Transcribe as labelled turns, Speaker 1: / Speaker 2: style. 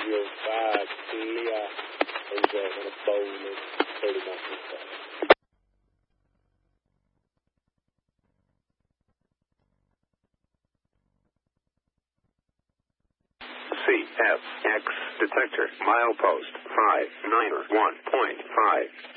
Speaker 1: real 5, clear, enjoy on a bowling, 30 miles.
Speaker 2: CFX detector, milepost 591.5.